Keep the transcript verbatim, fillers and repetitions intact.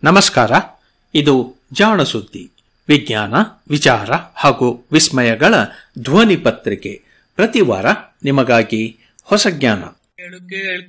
ನಮಸ್ಕಾರ. ಇದು ಜಾಣ ಸುದ್ದಿ, ವಿಜ್ಞಾನ, ವಿಚಾರ ಹಾಗೂ ವಿಸ್ಮಯಗಳ ಧ್ವನಿ ಪತ್ರಿಕೆ. ಪ್ರತಿ ವಾರ ನಿಮಗಾಗಿ ಹೊಸ ಜ್ಞಾನ. ಕೇಳು ಕೇಳು